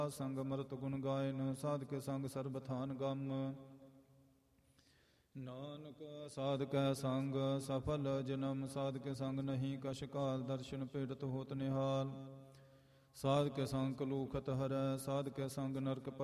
ਸੰਗ ਮਰਤ ਗੁਣ ਗਾਇਨ, ਸਾਧਕੇ ਸੰਗ ਸਰਬ ਥਾਨ ਗਮ। ਨਾਨਕ ਸਾਧਕੈ ਸੰਗ ਸਫਲ ਜਨਮ, ਸਾਧਕੇ ਸੰਗ ਨਹੀਂ ਕਛ ਕਾਲ, ਦਰਸ਼ਨ ਪੀੜਤ ਹੋਤ ਨਿਹਾਲ। ਸਾਧਕੇ ਸੰਗ ਕਲੂਖਤ ਹਰੈ, ਸਾਧਕੇ ਸੰਗ ਨਰਕ